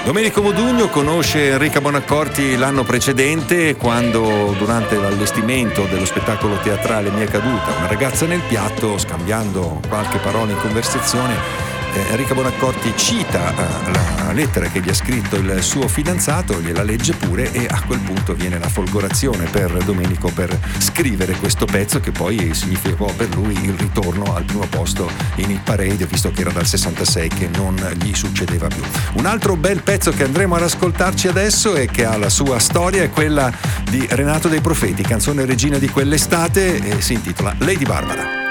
Domenico Modugno conosce Enrica Bonaccorti l'anno precedente, quando durante l'allestimento dello spettacolo teatrale Mi è caduta una ragazza nel piatto, scambiando qualche parola in conversazione, Enrica Bonaccorti cita la lettera che gli ha scritto il suo fidanzato, gliela legge pure, e a quel punto viene la folgorazione per Domenico per scrivere questo pezzo, che poi significò per lui il ritorno al primo posto in hit parade, visto che era dal 66 che non gli succedeva più. Un altro bel pezzo che andremo ad ascoltarci adesso e che ha la sua storia è quella di Renato dei Profeti, canzone regina di quell'estate, e si intitola Lady Barbara.